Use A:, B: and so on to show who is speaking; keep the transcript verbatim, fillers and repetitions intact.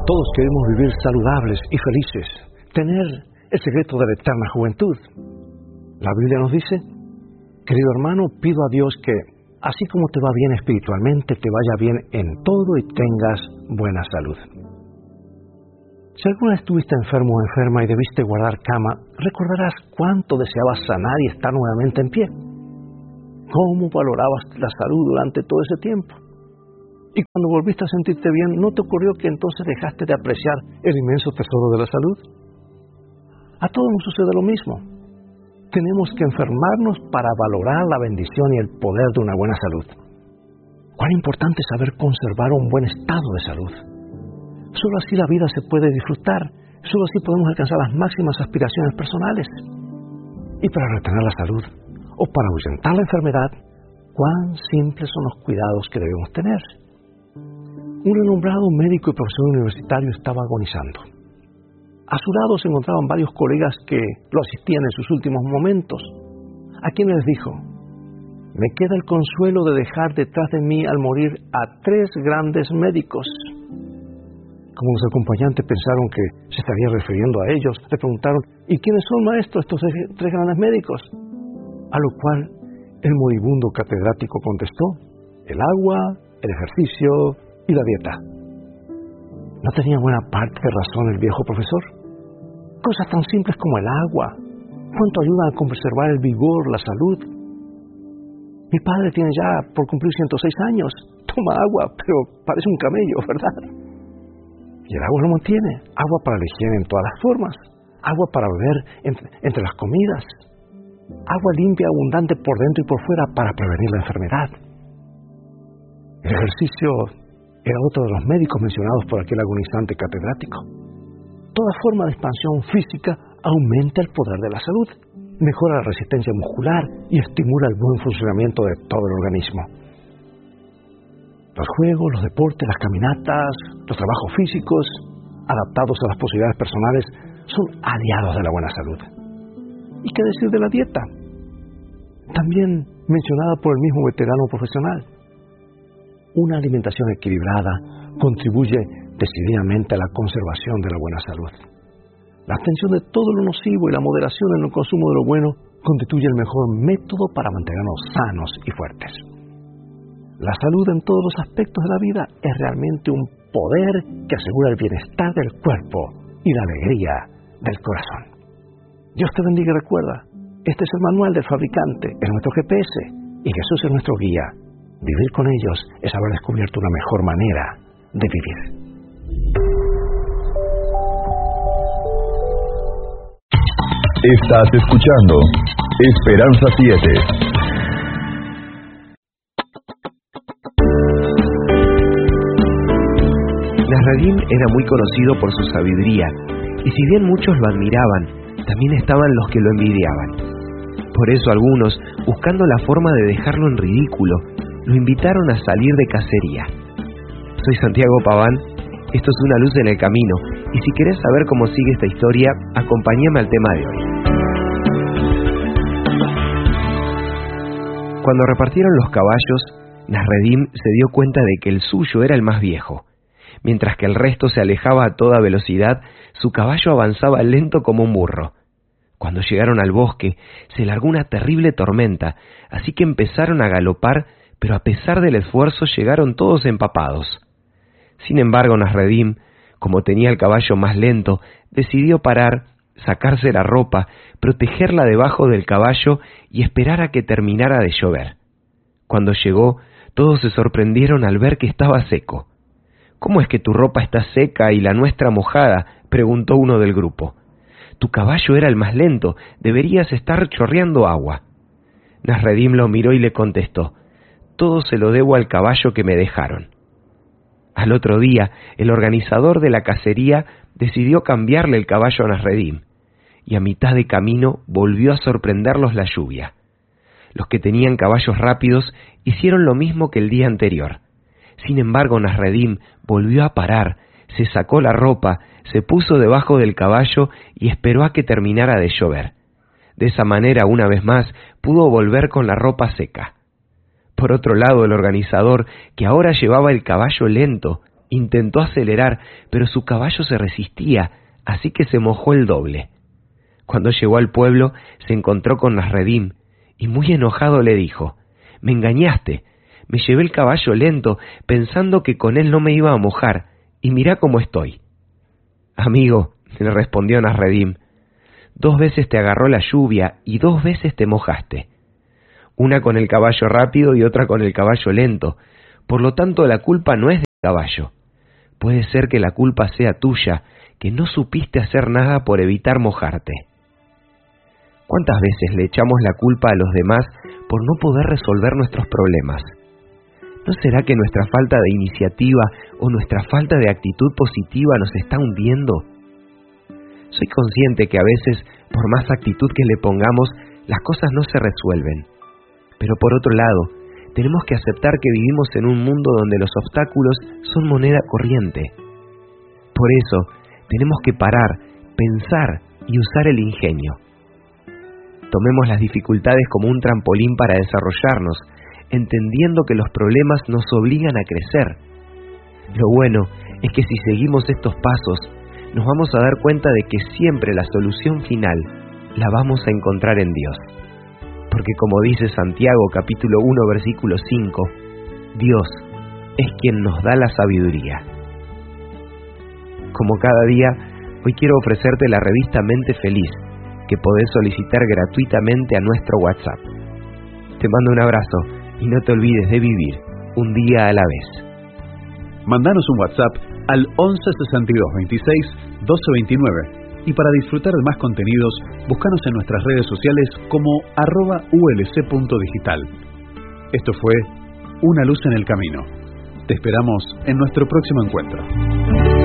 A: Todos queremos vivir saludables y felices, tener el secreto de la eterna juventud. La Biblia nos dice: querido hermano, pido a Dios que, así como te va bien espiritualmente, te vaya bien en todo y tengas buena salud. Si alguna vez estuviste enfermo o enferma y debiste guardar cama, recordarás cuánto deseabas sanar y estar nuevamente en pie. Cómo valorabas la salud durante todo ese tiempo. Y cuando volviste a sentirte bien, ¿no te ocurrió que entonces dejaste de apreciar el inmenso tesoro de la salud? A todos nos sucede lo mismo. Tenemos que enfermarnos para valorar la bendición y el poder de una buena salud. Cuán importante es saber conservar un buen estado de salud. Solo así la vida se puede disfrutar, solo así podemos alcanzar las máximas aspiraciones personales. Y para retener la salud, o para ahuyentar la enfermedad, cuán simples son los cuidados que debemos tener. Un renombrado médico y profesor universitario estaba agonizando. A su lado se encontraban varios colegas que lo asistían en sus últimos momentos, a quienes les dijo: me queda el consuelo de dejar detrás de mí al morir a tres grandes médicos. Como los acompañantes pensaron que se estaría refiriendo a ellos, le preguntaron: ¿y quiénes son, maestro, estos tres grandes médicos? A lo cual el moribundo catedrático contestó: el agua, el ejercicio y la dieta. ¿No tenía buena parte de razón el viejo profesor? Cosas tan simples como el agua, cuánto ayudan a conservar el vigor, la salud. Mi padre tiene ya por cumplir ciento seis años, toma agua, pero parece un camello, ¿verdad? Y el agua lo mantiene, agua para la higiene en todas las formas, agua para beber entre, entre las comidas, agua limpia, abundante por dentro y por fuera para prevenir la enfermedad. El ejercicio era otro de los médicos mencionados por aquel agonizante catedrático. Toda forma de expansión física aumenta el poder de la salud, mejora la resistencia muscular y estimula el buen funcionamiento de todo el organismo. Los juegos, los deportes, las caminatas, los trabajos físicos, adaptados a las posibilidades personales, son aliados de la buena salud. ¿Y qué decir de la dieta? También mencionada por el mismo veterano profesional. Una alimentación equilibrada contribuye decididamente a la conservación de la buena salud. La abstención de todo lo nocivo y la moderación en el consumo de lo bueno constituye el mejor método para mantenernos sanos y fuertes. La salud en todos los aspectos de la vida es realmente un poder que asegura el bienestar del cuerpo y la alegría del corazón. Dios te bendiga y recuerda, este es el manual del fabricante, es nuestro G P S y Jesús es nuestro guía. Vivir con ellos es haber descubierto una mejor manera de vivir.
B: Estás escuchando Esperanza siete.
C: Nasreddin era muy conocido por su sabiduría, y si bien muchos lo admiraban, también estaban los que lo envidiaban. Por eso algunos, buscando la forma de dejarlo en ridículo, lo invitaron a salir de cacería. Soy Santiago Paván, esto es Una Luz en el Camino, y si querés saber cómo sigue esta historia, acompáñame al tema de hoy. Cuando repartieron los caballos, Nasreddin se dio cuenta de que el suyo era el más viejo. Mientras que el resto se alejaba a toda velocidad, su caballo avanzaba lento como un burro. Cuando llegaron al bosque, se largó una terrible tormenta, así que empezaron a galopar, pero a pesar del esfuerzo llegaron todos empapados. Sin embargo, Nasreddin, como tenía el caballo más lento, decidió parar, sacarse la ropa, protegerla debajo del caballo y esperar a que terminara de llover. Cuando llegó, todos se sorprendieron al ver que estaba seco. «¿Cómo es que tu ropa está seca y la nuestra mojada?», preguntó uno del grupo. «Tu caballo era el más lento, deberías estar chorreando agua». Nasreddin lo miró y le contestó: «Todo se lo debo al caballo que me dejaron». Al otro día, el organizador de la cacería decidió cambiarle el caballo a Nasreddin, y a mitad de camino volvió a sorprenderlos la lluvia. Los que tenían caballos rápidos hicieron lo mismo que el día anterior. Sin embargo, Nasreddin volvió a parar, se sacó la ropa, se puso debajo del caballo y esperó a que terminara de llover. De esa manera, una vez más, pudo volver con la ropa seca. Por otro lado, el organizador, que ahora llevaba el caballo lento, Intentó acelerar, pero su caballo se resistía, así que se mojó el doble. Cuando llegó al pueblo, se encontró con Nasreddin, y muy enojado le dijo: «Me engañaste, me llevé el caballo lento, pensando que con él no me iba a mojar, y mirá cómo estoy». «Amigo», le respondió Nasreddin, «dos veces te agarró la lluvia y dos veces te mojaste. Una con el caballo rápido y otra con el caballo lento, por lo tanto la culpa no es del caballo. Puede ser que la culpa sea tuya, que no supiste hacer nada por evitar mojarte». ¿Cuántas veces le echamos la culpa a los demás por no poder resolver nuestros problemas? ¿No será que nuestra falta de iniciativa o nuestra falta de actitud positiva nos está hundiendo? Soy consciente que a veces, por más actitud que le pongamos, las cosas no se resuelven. Pero por otro lado, tenemos que aceptar que vivimos en un mundo donde los obstáculos son moneda corriente. Por eso, tenemos que parar, pensar y usar el ingenio. Tomemos las dificultades como un trampolín para desarrollarnos, entendiendo que los problemas nos obligan a crecer. Lo bueno es que si seguimos estos pasos, nos vamos a dar cuenta de que siempre la solución final la vamos a encontrar en Dios. Porque como dice Santiago capítulo uno versículo cinco, Dios es quien nos da la sabiduría. Como cada día, hoy quiero ofrecerte la revista Mente Feliz, que podés solicitar gratuitamente a nuestro WhatsApp. Te mando un abrazo y no te olvides de vivir un día a la vez.
D: Mandanos un WhatsApp al once sesenta y dos veintiséis doce veintinueve y para disfrutar de más contenidos, búscanos en nuestras redes sociales como arroba ulc.digital. Esto fue Una luz en el camino. Te esperamos en nuestro próximo encuentro.